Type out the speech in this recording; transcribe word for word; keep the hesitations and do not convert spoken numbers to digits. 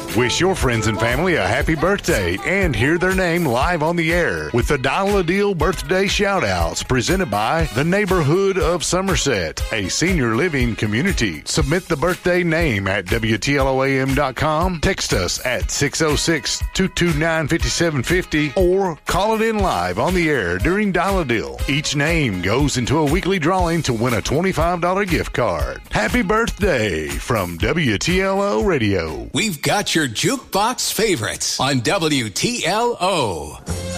Wish your friends and family a happy birthday and hear their name live on the air with the Dial a Deal birthday shout-outs presented by the Neighborhood of Somerset, a senior living community. Submit the birthday name at W T L O A M dot com, text us at six oh six, two two nine, five seven five oh, or call it in live on the air during Dial a Deal. Each name goes into a weekly drawing to win a twenty-five dollars gift card. Happy birthday from W T L O Radio. We've got your jukebox favorites on W T L O.